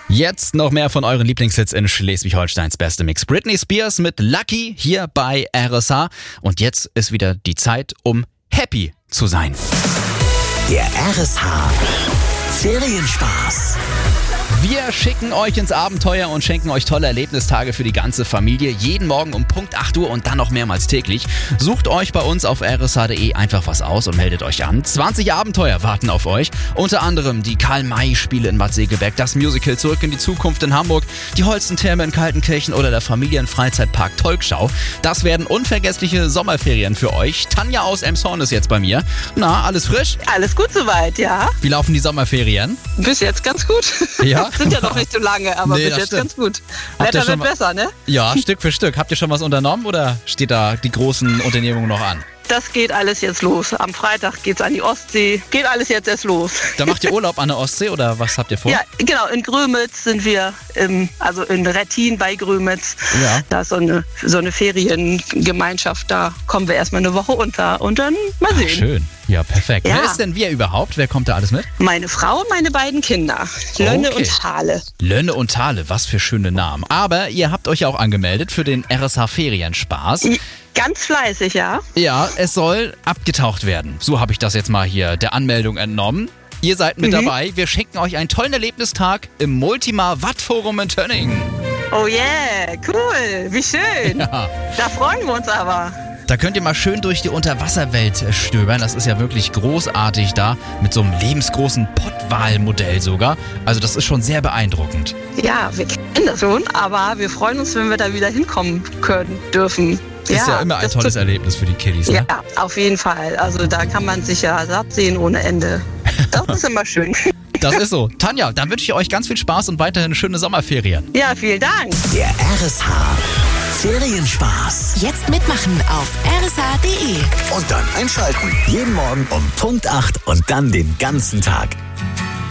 Jetzt noch mehr von euren Lieblingshits in Schleswig-Holsteins beste Mix. Britney Spears mit Lucky hier bei RSH. Und jetzt ist wieder die Zeit, um happy zu sein. Der RSH Ferienspaß. Wir schicken euch ins Abenteuer und schenken euch tolle Erlebnistage für die ganze Familie. Jeden Morgen um Punkt 8 Uhr und dann noch mehrmals täglich. Sucht euch bei uns auf rsh.de einfach was aus und meldet euch an. 20 Abenteuer warten auf euch. Unter anderem die Karl-May-Spiele in Bad Segeberg, das Musical Zurück in die Zukunft in Hamburg, die Holzentherme in Kaltenkirchen oder der Familienfreizeitpark Tolkschau. Das werden unvergessliche Sommerferien für euch. Tanja aus Elmshorn ist jetzt bei mir. Na, alles frisch? Alles gut soweit, ja. Wie laufen die Sommerferien? Bis jetzt ganz gut. Ja? Sind ja noch nicht so lange, aber bis jetzt stimmt. ganz gut. Habt ihr Wetter schon wird besser, ne? Ja, Stück für Stück. Habt ihr schon was unternommen oder steht da die großen Unternehmungen noch an? Das geht alles jetzt los. Am Freitag geht's an die Ostsee. Geht alles jetzt erst los. Da macht ihr Urlaub an der Ostsee oder was habt ihr vor? Ja, genau. In Grömitz sind wir, also in Rettin bei Grömitz. Ja. Da ist so eine Feriengemeinschaft. Da kommen wir erstmal eine Woche unter und dann mal sehen. Schön. Ja, perfekt. Ja. Wer ist denn wir überhaupt? Wer kommt da alles mit? Meine Frau und meine beiden Kinder. Lönne Okay. und Hale. Lönne und Thale, was für schöne Namen. Aber ihr habt euch ja auch angemeldet für den RSH Ferienspaß. Ganz fleißig, ja. Ja, es soll abgetaucht werden. So habe ich das jetzt mal hier der Anmeldung entnommen. Ihr seid mit dabei. Wir schenken euch einen tollen Erlebnistag im Multimar Wattforum in Tönningen. Oh yeah, cool. Wie schön. Ja. Da freuen wir uns aber. Da könnt ihr mal schön durch die Unterwasserwelt stöbern. Das ist ja wirklich großartig da. Mit so einem lebensgroßen Pottwal-Modell sogar. Also das ist schon sehr beeindruckend. Ja, wir kennen das schon, aber wir freuen uns, wenn wir da wieder hinkommen können, dürfen. Ist ja immer ein das tolles Erlebnis für die Kiddies, ne? Ja, auf jeden Fall. Also da kann man sich ja satt sehen ohne Ende. Das ist immer schön. Das ist so. Tanja, dann wünsche ich euch ganz viel Spaß und weiterhin schöne Sommerferien. Ja, vielen Dank. Der RSH Ferienspaß. Jetzt mitmachen auf rsh.de. Und dann einschalten. Jeden Morgen um Punkt 8 und dann den ganzen Tag.